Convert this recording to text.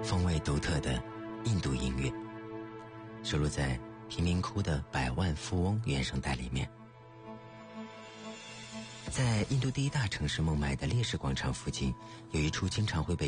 风味独特的印度音乐，收录在贫民窟的百万富翁原声带里面。在印度第一大城市孟买的烈士广场附近，有一处经常会被